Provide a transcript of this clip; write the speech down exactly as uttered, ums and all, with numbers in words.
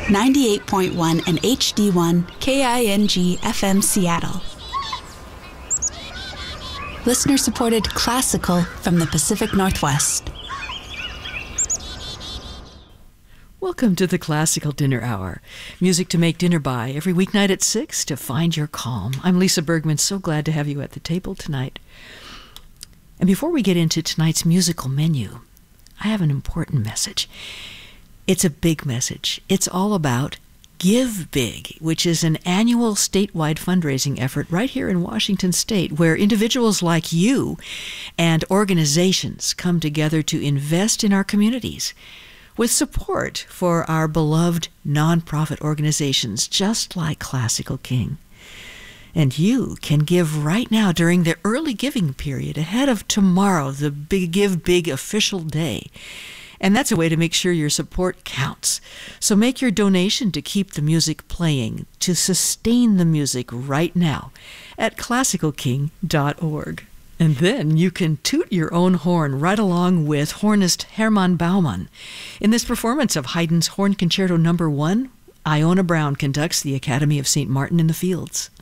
ninety-eight point one and H D one K I N G F M Seattle. Listener-supported classical from the Pacific Northwest. Welcome to the Classical Dinner Hour. Music to make dinner by every weeknight at six to find your calm. I'm Lisa Bergman, so glad to have you at the table tonight. And before we get into tonight's musical menu, I have an important message. It's a big message. It's all about Give Big, which is an annual statewide fundraising effort right here in Washington State, where individuals like you and organizations come together to invest in our communities with support for our beloved nonprofit organizations, just like Classical King. And you can give right now during the early giving period ahead of tomorrow, the Big Give Big official day. And that's a way to make sure your support counts. So make your donation to keep the music playing, to sustain the music right now at classical king dot org. And then you can toot your own horn right along with hornist Hermann Baumann. In this performance of Haydn's Horn Concerto Number One, Iona Brown conducts the Academy of Saint Martin in the Fields.